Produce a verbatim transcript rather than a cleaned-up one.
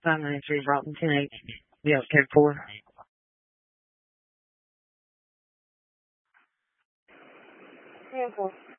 five nine three Broughton, ten eight. Yeah, code four. three and four.